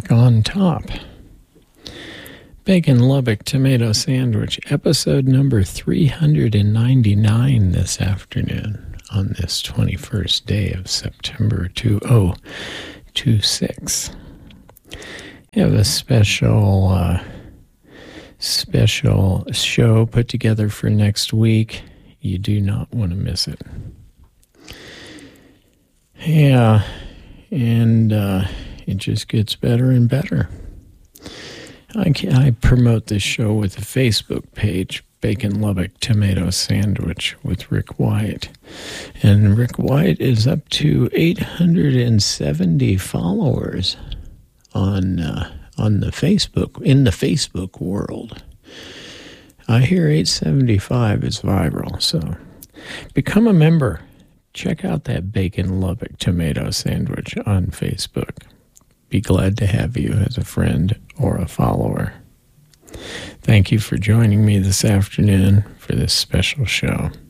back on top. Bacon Lubbock Tomato Sandwich, episode number 399 this afternoon on this 21st day of September 2026. We have a special show put together for next week. You do not want to miss it. Yeah, and it just gets better and better. I promote this show with a Facebook page, Bacon Lubbock Tomato Sandwich with Rick White. And Rick White is up to 870 followers on the Facebook, in the Facebook world. I hear 875 is viral, so become a member. Check out that Bacon Lubbock Tomato Sandwich on Facebook. Be glad to have you as a friend or a follower. Thank you for joining me this afternoon for this special show.